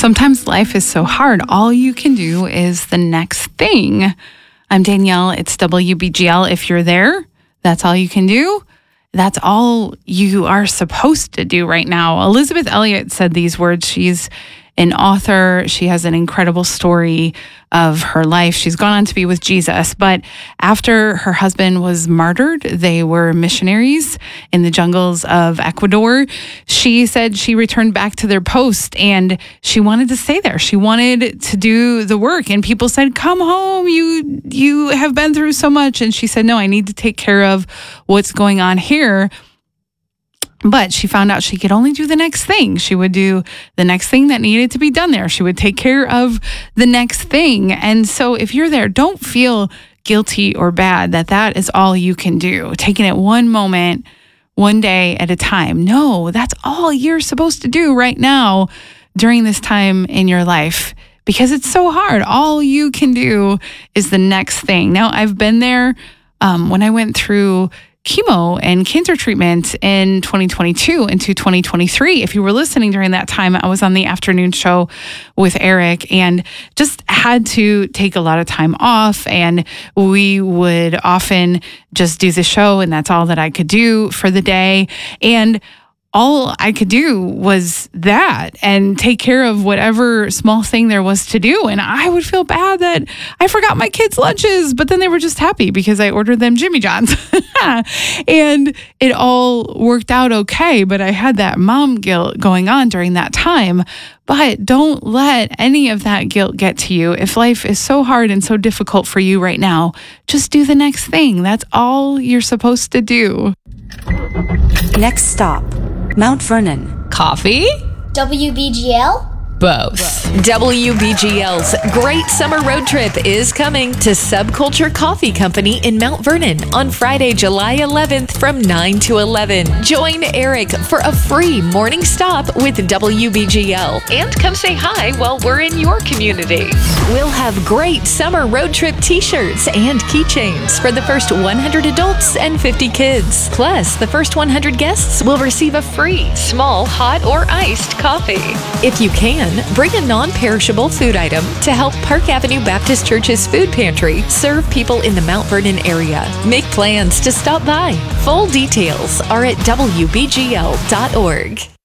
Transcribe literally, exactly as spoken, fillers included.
Sometimes life is so hard, all you can do is the next thing. I'm Danielle. It's W B G L. If you're there, that's all you can do. That's all you are supposed to do right now. Elizabeth Elliot said these words. She's an author. She has an incredible story of her life. She's gone on to be with Jesus. But after her husband was martyred, they were missionaries in the jungles of Ecuador. She said she returned back to their post and she wanted to stay there. She wanted to do the work. And people said, come home. You, you have been through so much. And she said, no, I need to take care of what's going on here. But she found out she could only do the next thing. She would do the next thing that needed to be done there. She would take care of the next thing. And so if you're there, don't feel guilty or bad that that is all you can do. Taking it one moment, one day at a time. No, that's all you're supposed to do right now during this time in your life. Because it's so hard. All you can do is the next thing. Now, I've been there um, when I went through chemo and cancer treatment in twenty twenty-two into twenty twenty-three. If you were listening during that time, I was on the afternoon show with Eric and just had to take a lot of time off. And we would often just do the show, and that's all that I could do for the day. And all I could do was that and take care of whatever small thing there was to do. And I would feel bad that I forgot my kids' lunches, but then they were just happy because I ordered them Jimmy John's. And it all worked out okay. But I had that mom guilt going on during that time. But don't let any of that guilt get to you. If life is so hard and so difficult for you right now, just do the next thing. That's all you're supposed to do. Next stop, Mount Vernon. Coffee? W B G L? Both. W B G L's Great Summer Road Trip is coming to Subculture Coffee Company in Mount Vernon on Friday, July eleventh from nine to eleven. Join Eric for a free morning stop with W B G L and come say hi while we're in your community. We'll have great summer road trip t-shirts and keychains for the first one hundred adults and fifty kids. Plus, the first one hundred guests will receive a free small hot or iced coffee. If you can, bring a non-perishable food item to help Park Avenue Baptist Church's food pantry serve people in the Mount Vernon area. Make plans to stop by. Full details are at W B G L dot org.